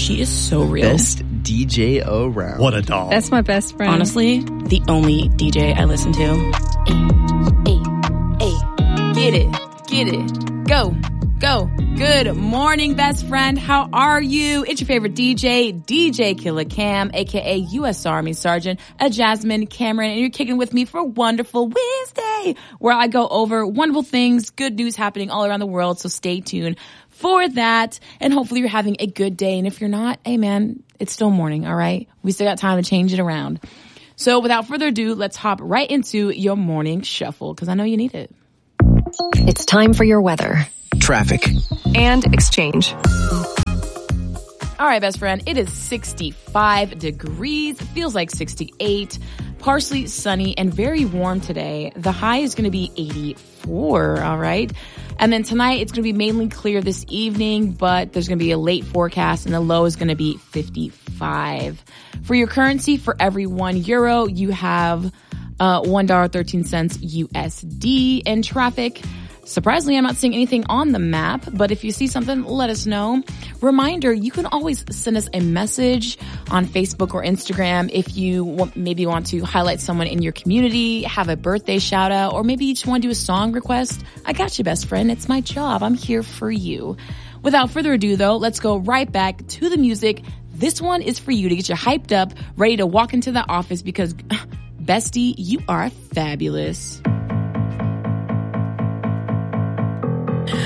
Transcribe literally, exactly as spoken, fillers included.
She is so real. Best D J around. What a doll. That's my best friend. Honestly, the only D J I listen to. Hey, hey, hey. Get it. Get it. Go. Go. Good morning, best friend. How are you? It's your favorite D J, D J Killer Cam, aka U S Army Sergeant, a Jasmine Cameron, and you're kicking with me for Wonderful Wednesday, where I go over wonderful things, good news happening all around the world, so stay tuned for that, and hopefully you're having a good day, and if you're not, hey man, it's still morning, all right? We still got time to change it around. So without further ado, let's hop right into your morning shuffle, because I know you need it. It's time for your weather. Traffic. And exchange. All right, best friend, it is sixty-five degrees, feels like sixty-eight, partially sunny and very warm today. The high is going to be eighty-four, all right? And then tonight, it's going to be mainly clear this evening, but there's going to be a late forecast, and the low is going to be fifty-five. For your currency, for every one euro, you have uh, one dollar and thirteen cents U S D. In traffic, surprisingly, I'm not seeing anything on the map, but if you see something, let us know. Reminder, you can always send us a message on Facebook or Instagram if you want, maybe want to highlight someone in your community, have a birthday shout out, or maybe you just want to do a song request. I got you, best friend. It's my job. I'm here for you. Without further ado, though, let's go right back to the music. This one is for you to get you hyped up, ready to walk into the office because, bestie, you are fabulous.